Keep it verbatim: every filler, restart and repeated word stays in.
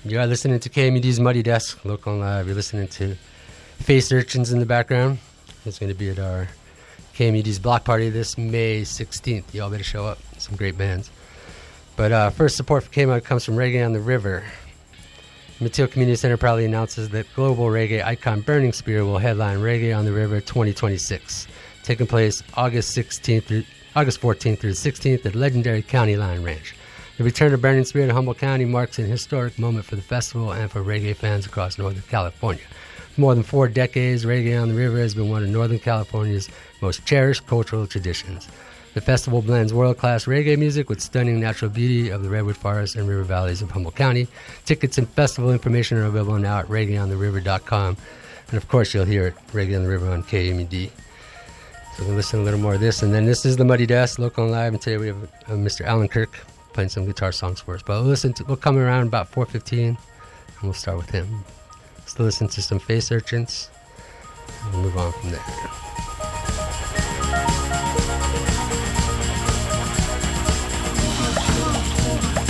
You are listening to K M E D's Muddy Desk, local and live. You're listening to Face Urchins in the background. It's going to be at our K M E D's block party this May sixteenth. Y'all better show up. Some great bands. But uh, first support for K M E D comes from Reggae on the River. Mateo Community Center proudly announces that global reggae icon Burning Spear will headline Reggae on the River twenty twenty-six, taking place August sixteenth through August fourteenth through the sixteenth at legendary County Line Ranch. The return of Burning Spear to Humboldt County marks an historic moment for the festival and for reggae fans across Northern California. For more than four decades, Reggae on the River has been one of Northern California's most cherished cultural traditions. The festival blends world-class reggae music with stunning natural beauty of the Redwood Forest and river valleys of Humboldt County. Tickets and festival information are available now at reggae on the river dot com. And of course, you'll hear it, Reggae on the River on K M E D. So we'll listen a little more of this. And then this is the Muddy Desk, local and live. And today we have uh, Mister Alan Kirk playing some guitar songs for us. But we'll listen to, we'll come around about four fifteen, and we'll start with him. Let's listen to some Face Urchins, and we'll move on from there.